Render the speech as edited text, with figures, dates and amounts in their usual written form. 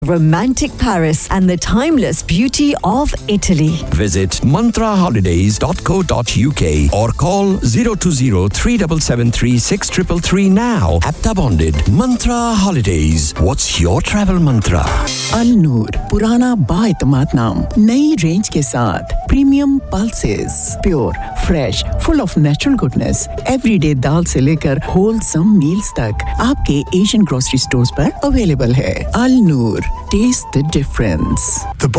romantic Paris and the timeless beauty of Italy. Visit mantraholidays.co.uk or call 020-3773-6333 now. Apta bonded. Mantra Holidays. What's your travel mantra? Al Noor, पुराना बाएतमाद नाम, नई range के साथ premium pulses, pure, fresh, full of natural goodness, everyday दाल से लेकर wholesome meals तक आपके Asian grocery stores पर अवेलेबल है. Al Noor, taste the difference. The